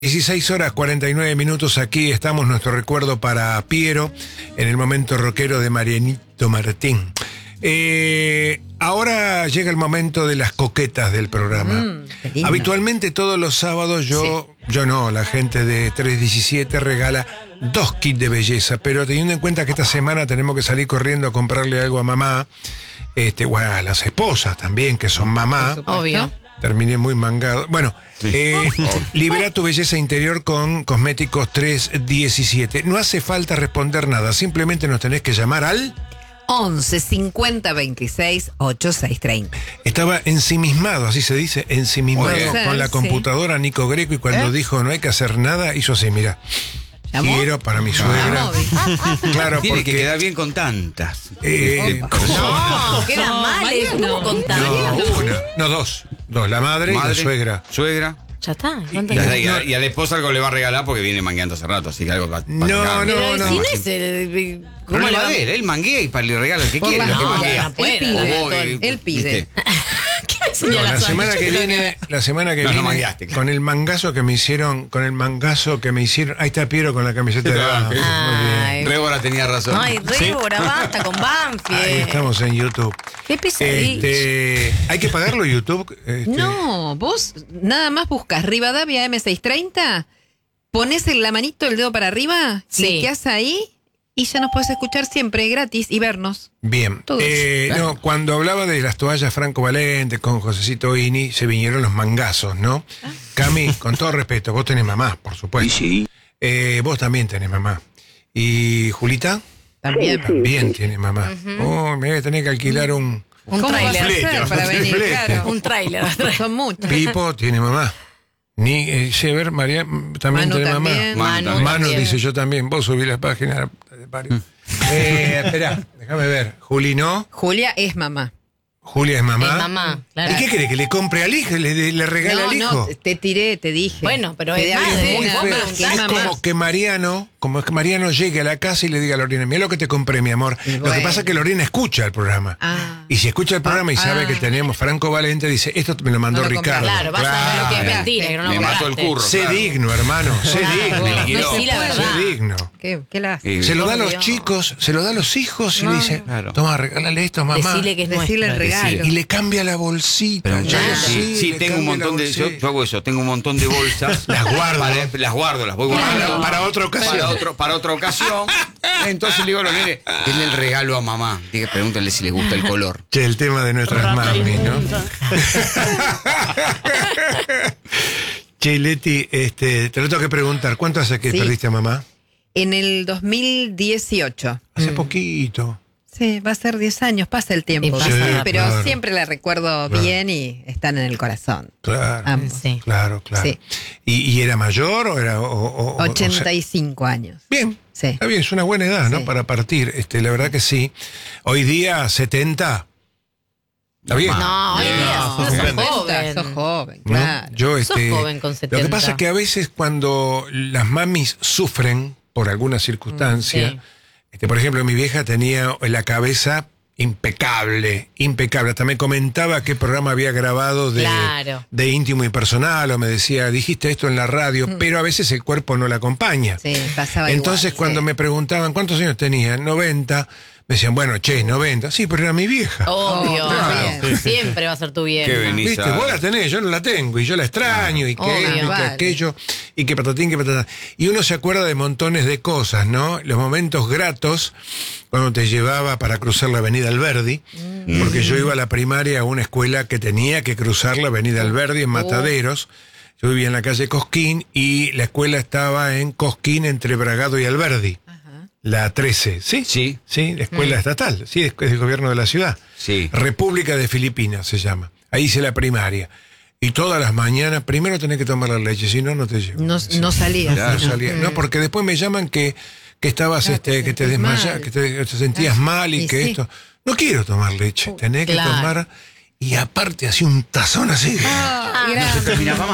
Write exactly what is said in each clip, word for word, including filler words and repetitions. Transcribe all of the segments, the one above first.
dieciséis horas cuarenta y nueve minutos, aquí estamos, nuestro recuerdo para Piero, en el momento rockero de Marianito Martín. Eh, ahora llega el momento de las coquetas del programa. Mm, Habitualmente todos los sábados yo, sí. yo no, la gente de tres diecisiete regala dos kits de belleza, pero teniendo en cuenta que esta semana tenemos que salir corriendo a comprarle algo a mamá, este, bueno, a las esposas también, que son mamá. Obvio. Terminé muy mangado. Bueno, sí. eh, libera tu belleza interior con Cosméticos tres diecisiete. No hace falta responder nada, simplemente nos tenés que llamar al once cincuenta veintiséis ochenta y seis treinta. Estaba ensimismado, así se dice, ensimismado Puede con ser, la computadora, sí. Nico Greco, y cuando ¿Eh? dijo no hay que hacer nada, hizo así, mira. Quiero para mi suegra. Claro, tiene porque, que quedar bien con tantas. Eh, no, no, queda mal, es no con tantas. No, una, no, dos. Dos, la madre, madre y la suegra. Suegra. Ya está. Y, y, a, y, a, y a la esposa algo le va a regalar porque viene mangueando hace rato, así que algo va a No, no, no, no. Si no es el, ¿Cómo le va a ver? Él manguea y para le regala el que quiere. No, que manguea. No puede, él pide. Vos, él, él pide. No, la semana que viene, la semana que no, viene, no mangueaste, claro. Con el mangazo que me hicieron, con el mangazo que me hicieron, ahí está Piero con la camiseta de Banfield. Muy bien. Rébora tenía razón. Ay, Rébora, ¿sí? Basta con Banfield. Ahí estamos en YouTube. Qué pesadilla. Este, ¿hay que pagarlo YouTube? Este... No, vos nada más buscas Rivadavia eme seiscientos treinta, pones en la manito el dedo para arriba, sí. cliqueás ahí y ya nos podés escuchar siempre gratis y vernos. Bien. Eh, no, cuando hablaba de las toallas Franco Valente con Josecito Ini, se vinieron los mangazos, ¿no? Ah. Cami, con todo respeto, vos tenés mamá, por supuesto. Sí. Eh, vos también tenés mamá. ¿Y Julita? También. También tiene mamá. Uh-huh. Oh, me voy a tener que alquilar un... Un tráiler para venir, claro. Un tráiler. Son muchos. Pipo tiene mamá. Ni eh, Sever, María también Manu tiene también, mamá. Manu, Manu, Manu dice yo también. Vos subí la página de varios. Mm. eh, espera, déjame ver. Juli, ¿no? Julia es mamá. Julia es mamá. Es mamá, claro. ¿Y qué quiere? ¿Que le compre al hijo? ¿Le, le regale no, al hijo? No, te tiré, te dije. Bueno, pero es, madre, muy feo. que es, es como que Mariano, como que Mariano llegue a la casa y le diga a Lorena, mira lo que te compré, mi amor. Bueno. Lo que pasa es que Lorena escucha el programa. Ah. Y si escucha el programa ah, y sabe ah. que tenemos Franco Valente, dice, esto me lo mandó no lo Ricardo. Claro, vas claro. a ver lo que es mentira, que no me lo mató el curro. Sé claro. digno, hermano, sé claro. digno. No, sí, la verdad. Sé digno. ¿Qué, qué la eh, se lo da a los chicos, se lo da a los hijos y no, le dice, claro. toma, regálale esto, mamá. Decirle que es Decirle el regalo. Y le cambia la bolsita. Pero ya claro. sí, sí tengo un montón de yo, yo hago eso, tengo un montón de bolsas. Las guardo. Para, las guardo, las voy guardando. Para, para otra ocasión. Para, otro, para otra ocasión. Entonces le digo a los nenes, denle el regalo a mamá. Diga, pregúntale si le gusta el color. Che, el tema de nuestras mamis, ¿no? Che, Leti, este, te lo tengo que preguntar. ¿Cuánto hace que sí. perdiste a mamá? En el dos mil dieciocho. Hace mm. poquito. Sí, va a ser diez años, pasa el tiempo. Sí, pasa, pero claro. siempre la recuerdo claro. bien y están en el corazón. Claro, ambos. Sí. claro, claro. Sí. ¿Y, ¿Y era mayor o era...? O, o, ochenta y cinco o sea, años. Bien, sí. está bien, es una buena edad, ¿no? Sí. Para partir, este, la verdad que sí. Hoy día, setenta... ¿Está bien? No, hoy día no, sos joven. joven. Sos joven, claro. ¿No? Yo, este, sos joven con setenta. Lo que pasa es que a veces cuando las mamis sufren por alguna circunstancia, mm, sí. este, por ejemplo, mi vieja tenía la cabeza impecable, impecable. Hasta me comentaba qué programa había grabado de, claro. de íntimo y personal, o me decía, dijiste esto en la radio, mm. pero a veces el cuerpo no la acompaña. Sí, pasaba Entonces, igual, cuando sí. me preguntaban cuántos años tenía, noventa, me decían, bueno, che, noventa. Sí, pero era mi vieja. Obvio, claro. sí. Siempre va a ser tu vieja. Qué venís. ¿Viste? Vos la tenés, yo no la tengo, y yo la extraño, y que Obvio, esto, y que vale. aquello, y que patatín, que patatán. Y uno se acuerda de montones de cosas, ¿no? Los momentos gratos, cuando te llevaba para cruzar la avenida Alberdi, mm. porque yo iba a la primaria a una escuela que tenía que cruzar la avenida Alberdi en Mataderos. Yo vivía en la calle Cosquín, y la escuela estaba en Cosquín, entre Bragado y Alberdi. La trece, ¿sí? Sí. Sí, la escuela mm. estatal, sí, es del gobierno de la ciudad. Sí. República de Filipinas se llama. Ahí hice la primaria. Y todas las mañanas, primero tenés que tomar la leche, si no, no te llevo. No, sí. no salías. No, no salía. No, porque después me llaman que, que estabas, no, este, te que te desmayas, que te, te sentías ah, mal y, y que sí. esto. No quiero tomar leche, tenés claro. que tomar. Y aparte, así un tazón así. Ah, no se termina mamá.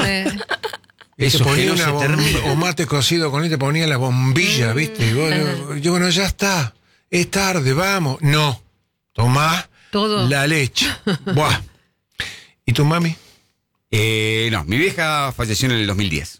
Eso ponía una bomba, o mate cocido con él, te ponía la bombilla, ¿viste? Y vos, yo, yo, bueno, ya está, es tarde, vamos. No, tomá todo la leche. Buah. ¿Y tu mami? Eh, no, mi vieja falleció en el dos mil diez.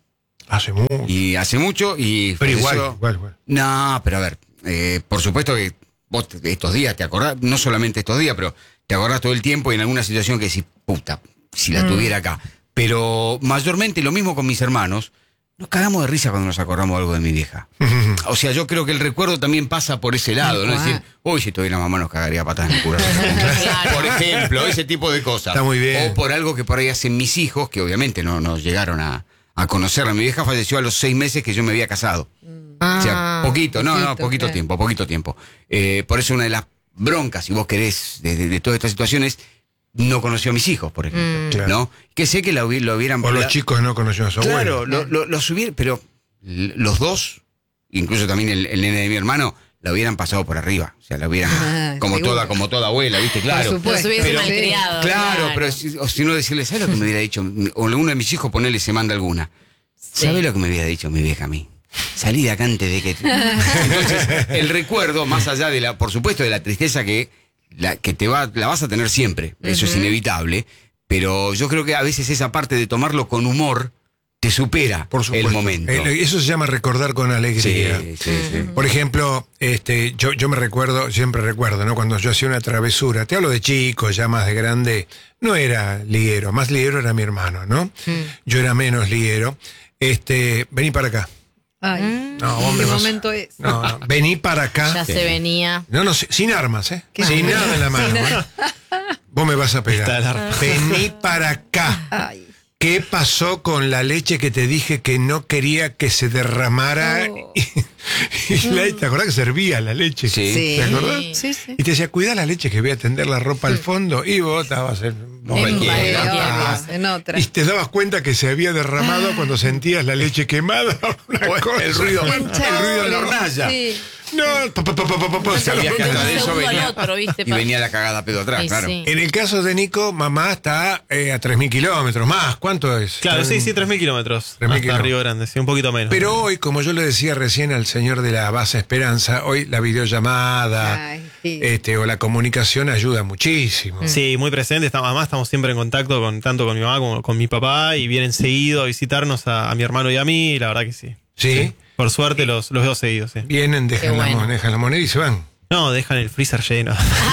Hace mucho. Y hace mucho y... Pero igual, falleció. igual, igual. No, pero a ver, eh, por supuesto que vos te- estos días te acordás, no solamente estos días, pero te acordás todo el tiempo y en alguna situación que decís, puta, si la tuviera acá. Pero mayormente lo mismo con mis hermanos, nos cagamos de risa cuando nos acordamos algo de mi vieja. O sea, yo creo que el recuerdo también pasa por ese lado, ¿no? Es decir, uy, si tuviera mamá nos cagaría patas en el culo. Claro. Por ejemplo, ese tipo de cosas. Está muy bien. O por algo que por ahí hacen mis hijos, que obviamente no, no llegaron a, a conocerla. Mi vieja falleció a los seis meses que yo me había casado. O sea, poquito, no, no, poquito, poquito claro. tiempo, poquito tiempo. Eh, por eso una de las broncas, si vos querés, de, de, de todas estas situaciones, no conoció a mis hijos, por ejemplo. Claro. ¿No? Que sé que la, hubi- lo hubieran... O los la- chicos no conocieron a su Claro, abuelo. lo, lo- los hubieran... Pero l- los dos, incluso también el, el nene de mi hermano, la hubieran pasado por arriba. O sea, la hubieran... Ah, como seguro. toda como toda abuela, ¿viste? Claro. Por supuesto. Los hubiese Pero- malcriado. Claro, pero si, o si no decirle, ¿sabes lo que me hubiera dicho? O uno de mis hijos, ponele, se manda alguna. Sí. ¿Sabes lo que me hubiera dicho mi vieja a mí? Salí de acá antes de que... Entonces, el recuerdo, más allá de la, por supuesto, de la tristeza que, la, que te va, la vas a tener siempre, eso es inevitable, pero yo creo que a veces esa parte de tomarlo con humor te supera Por supuesto. el momento. Eh, eso se llama recordar con alegría. Sí, sí, sí. Por ejemplo, este, yo, yo me recuerdo, siempre recuerdo, ¿no? Cuando yo hacía una travesura, te hablo de chico, ya más de grande, no era liguero, más liguero era mi hermano, ¿no? Yo era menos liguero. Este, vení para acá. Ay, No, vos me ¿qué vas- momento es? No, no, vení para acá. Ya se venía. No, no, sin armas, ¿eh? ¿Qué? Sin nada en la mano. ¿eh? Vos me vas a Está el pegar. arma. Vení para acá. Ay. ¿Qué pasó con la leche que te dije que no quería que se derramara? Oh. Y, y la- ¿te acordás que servía la leche? Sí. Sí. ¿Te acordás? Sí, sí. Y te decía, cuida la leche que voy a tender la ropa al fondo. Y vos estabas en, vos En cualquiera. cualquiera. Ah. En otra. Y te dabas cuenta que se había derramado cuando sentías la leche quemada. Una O cosa. el ruido, el ruido de la hornalla. Sí. No, pa, pa, pa, pa, pa, pa, Sabías que hasta de eso segundo al venía, otro, ¿viste? y venía la cagada pedo atrás, Sí, claro. sí. En el caso de Nico, mamá está eh, a tres mil kilómetros más. ¿Cuánto es? Claro, sí, Tres- sí, tres mil kilómetros. tres mil Hasta kilómetros. Río Grande, sí, un poquito menos. Pero hoy, como yo le decía recién al señor de la base Esperanza, hoy la videollamada Ay, sí. este, o la comunicación ayuda muchísimo. Sí, muy presente. Estamos, además, estamos siempre en contacto con tanto con mi mamá como con mi papá y vienen seguido a visitarnos a, a mi hermano y a mí. Y la verdad que sí. ¿Sí? Por suerte los, los veo seguidos, sí. Vienen, dejan, Qué la, bueno. mon- dejan la moneda y se van. No, dejan el freezer lleno.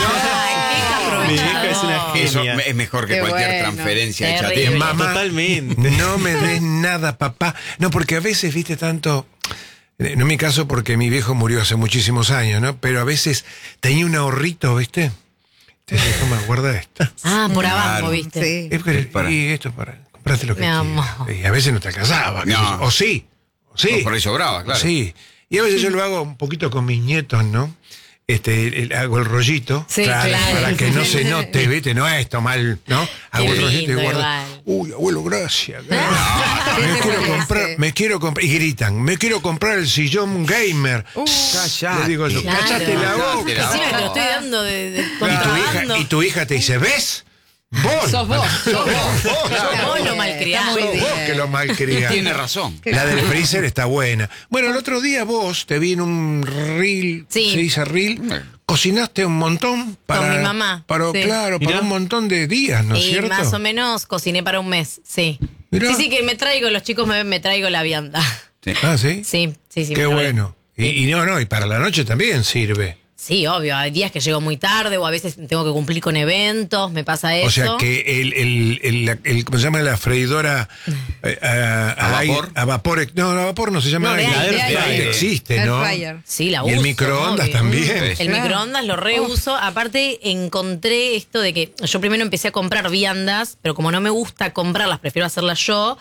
Ay, Mi qué hija es una aprovechador. Eso genia. es mejor que Qué cualquier bueno. transferencia hecha a Terrible. tiempo. Mamá, Totalmente. no me des nada, papá. No, porque a veces, viste, tanto... eh, No en mi caso porque mi viejo murió hace muchísimos años, ¿no? Pero a veces tenía un ahorrito, ¿viste? Te dijo, me guarda esto. Ah, por Claro. abajo, ¿viste? Sí. Es que- para- Y esto es para... Comprate lo que Mi quieras. amor. Y a veces no te alcanzaba. qué No. sé yo. O sí. O sí. O por eso brava, claro. Sí. Y a veces yo lo hago un poquito con mis nietos, ¿no? Este, el- hago el rollito. Sí, claro. Para que no se note, ¿viste? No es esto mal, ¿no? Hago Qué el rollito y lindo, guardo. igual. Uy, abuelo, gracias. ¿Qué me te quiero parece? comprar, me quiero comprar. Y gritan, me quiero comprar el sillón gamer. Callate. Le digo yo, Claro. cállate la Cállate boca. la Encima boca. te lo estoy dando de, de Y tu, contrabando. hija, y tu hija te dice, ¿ves? Vos. Sos vos, sos vos. Vos, Claro. Vos lo Está malcriás. muy sos bien. vos que lo malcriás. Tiene razón. La del freezer está buena. Bueno, el otro día vos te vi en un reel, Sí. se dice reel, cocinaste un montón para... Con mi mamá, Para, sí. Claro, para Mirá. un montón de días, ¿no es Y cierto? más o menos cociné para un mes, sí. Mirá. Sí, sí, que me traigo, los chicos me ven, me traigo la vianda. Ah, ¿sí? Sí, sí, sí. Qué me trae. bueno. Y, y no, no, y para la noche también sirve. Sí, obvio, hay días que llego muy tarde o a veces tengo que cumplir con eventos, me pasa eso. O sea que el, el, el, la- el- ¿cómo se llama? La freidora eh, a, ¿A aire- vapor? a vapor. No, a vapor no se llama. No, de aire. aire, De de aire aire. existe, Air ¿no? fryer. Sí, la uso. Y el microondas obvio. también. El Claro. microondas lo reuso. Aparte, encontré esto de que yo primero empecé a comprar viandas, pero como no me gusta comprarlas, prefiero hacerlas yo.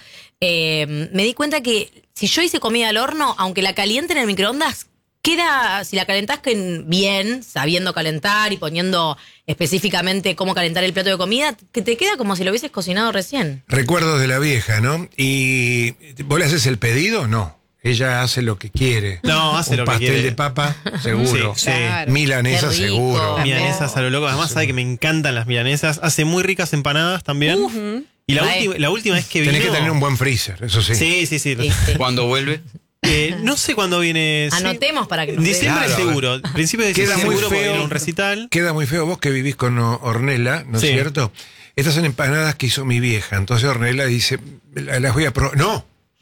eh, me di cuenta que si yo hice comida al horno, aunque la caliente en el microondas, queda, si la calentás que bien, sabiendo calentar y poniendo específicamente cómo calentar el plato de comida, que te queda como si lo hubieses cocinado recién. Recuerdos de la vieja, ¿no? ¿Y vos le haces el pedido? No. Ella hace lo que quiere. No, hace Un lo que pastel quiere. de papa, seguro. Sí, sí. Claro. Milanesa, Qué rico. seguro. Milanesas a lo loco. Además, sabe que me encantan las milanesas. Hace muy ricas empanadas también. Y la, Ay. última, la última vez que vino. Tenés que tener un buen freezer, eso sí. Sí, sí, sí. ¿Viste? ¿Cuándo vuelve? Eh, no sé cuándo viene. sí. Anotemos para que nos Diciembre Claro. seguro. Principio de Queda diciembre muy seguro porque feo. viene un recital. Queda muy feo vos que vivís con O- Ornella, ¿no es Sí. cierto? Estas son empanadas que hizo mi vieja. Entonces Ornella dice, "La- las voy a probar. No,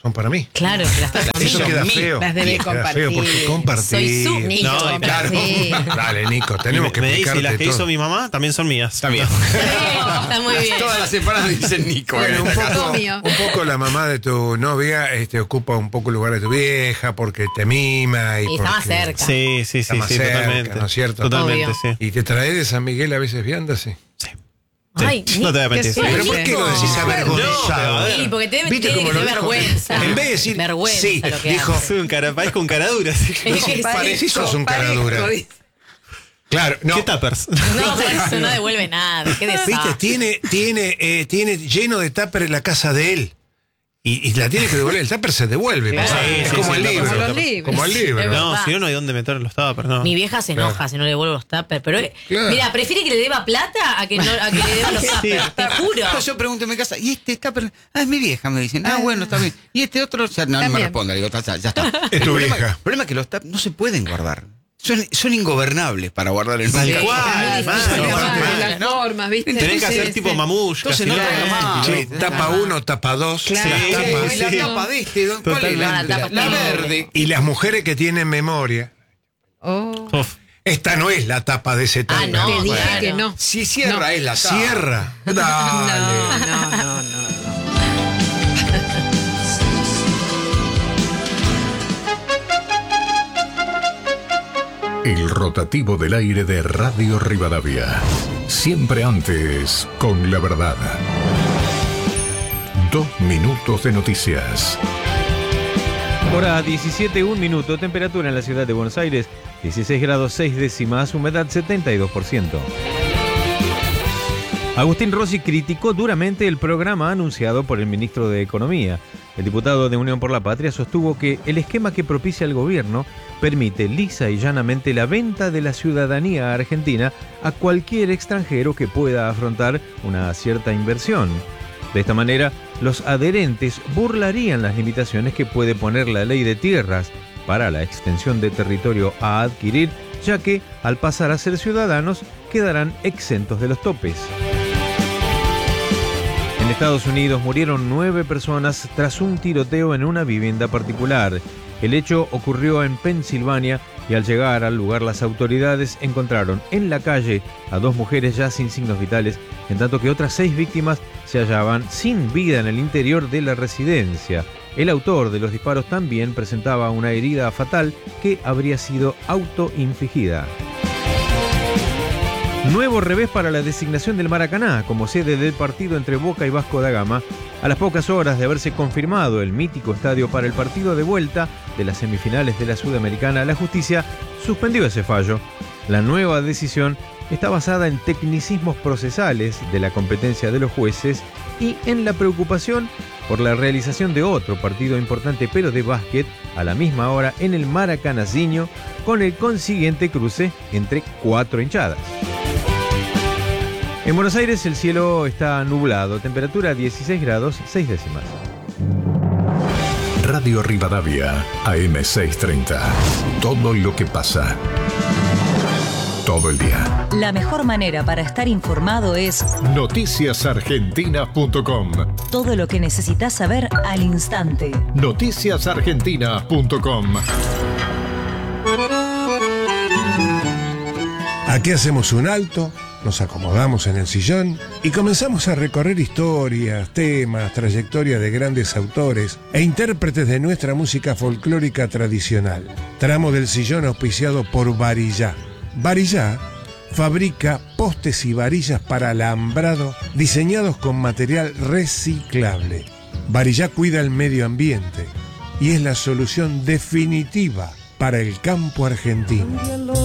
son para mí. Claro, que las Las Eso Son queda mías. feo. Las debe Queda compartir. feo porque compartir. Soy su Nico. No, Claro. Dale, Nico, tenemos Y que me, me dice, y explicarte las que todo. hizo mi mamá también son mías. Está bien. Está muy bien. Todas las separadas dicen Nico. Bueno, en un esta casa. poco, mío. un poco la mamá de tu novia este, ocupa un poco el lugar de tu vieja porque te mima y, Y está más porque- cerca. Sí, sí, Está sí, más sí, cerca, totalmente. ¿no es cierto? Totalmente, Obvio. sí. ¿Y te trae de San Miguel a veces viandas? Sí. Sí. Ay, Sí, no te voy a Nico, mentir. qué ¿Pero por qué Nico. lo decís avergonzado? No, Sí, porque te debe, ¿Viste tiene cómo que lo tener dijo? vergüenza. En vez de decir vergüenza sí, lo que dijo, hace. Soy un cara, país con cara dura. sí. Es que parecís sos un cara dura. Claro, no. ¿Qué tuppers? No, por eso no devuelve nada. Qué Viste, desastre. tiene, tiene, eh, tiene lleno de tupper en la casa de él. Y, y la tiene que devolver. El tupper se devuelve. Claro. papá. Sí, es sí, como sí, el el libro. tupper. Como los libros. Como el libro. Es No, verdad. si no, no hay dónde meter los tuppers, no. Mi vieja se enoja Claro. si no le devuelvo los tuppers. Pero, Claro. mira, prefiere que le deba plata a que, no, a que le deba los tuppers. Te juro. Después yo pregunto en mi casa, ¿y este está? per- Ah, es mi vieja, me dicen. Ah, bueno, está bien. ¿Y este otro? Ya, no, no me También. responde, digo, ya, ya está. Es tu El problema- vieja. El problema es que los tap no se pueden guardar. Son, son ingobernables para guardar en Tal un cual, Claro, mal, sí, mal, aparte mal. de las formas, ¿viste? Tenés que Sí, hacer sí. tipo mamushka. Entonces si no no, traigas más. Sí, tapa uno, tapa dos. Claro. las Sí, tapas. Es la sí. tapa de este, ¿cuál es la, Totalmente. la, La tapa la está verde? Y las mujeres que tienen memoria. Oh. Uf. Esta no es la tapa de ese Ah, tupper. no. Te dije Claro. que no. Si cierra No. es la tapa. Cierra. Dale. No, no, no, no. El rotativo del aire de Radio Rivadavia. Siempre antes, con la verdad. Dos minutos de noticias. Hora diecisiete, un minuto, temperatura en la ciudad de Buenos Aires, dieciséis grados seis décimas, humedad setenta y dos por ciento. Agustín Rossi criticó duramente el programa anunciado por el ministro de Economía. El diputado de Unión por la Patria sostuvo que el esquema que propicia el gobierno permite lisa y llanamente la venta de la ciudadanía argentina a cualquier extranjero que pueda afrontar una cierta inversión. De esta manera, los adherentes burlarían las limitaciones que puede poner la ley de tierras para la extensión de territorio a adquirir, ya que, al pasar a ser ciudadanos, quedarán exentos de los topes. En Estados Unidos murieron nueve personas tras un tiroteo en una vivienda particular. El hecho ocurrió en Pensilvania y al llegar al lugar las autoridades encontraron en la calle a dos mujeres ya sin signos vitales, en tanto que otras seis víctimas se hallaban sin vida en el interior de la residencia. El autor de los disparos también presentaba una herida fatal que habría sido autoinfligida. Nuevo revés para la designación del Maracaná como sede del partido entre Boca y Vasco da Gama. A las pocas horas de haberse confirmado el mítico estadio para el partido de vuelta de las semifinales de la Sudamericana, la justicia suspendió ese fallo. La nueva decisión está basada en tecnicismos procesales de la competencia de los jueces y en la preocupación por la realización de otro partido importante pero de básquet a la misma hora en el Maracanazinho, con el consiguiente cruce entre cuatro hinchadas. En Buenos Aires el cielo está nublado, temperatura dieciséis grados seis décimas. Radio Rivadavia, A M seiscientos treinta. Todo lo que pasa. Todo el día. La mejor manera para estar informado es noticias argentina punto com. todo lo que necesitas saber al instante. noticias argentina punto com. Aquí hacemos un alto, nos acomodamos en el sillón y comenzamos a recorrer historias, temas, trayectorias de grandes autores e intérpretes de nuestra música folclórica tradicional. Tramo del sillón auspiciado por Varillá. Varillá fabrica postes y varillas para alambrado diseñados con material reciclable. Varillá cuida el medio ambiente y es la solución definitiva para el campo argentino.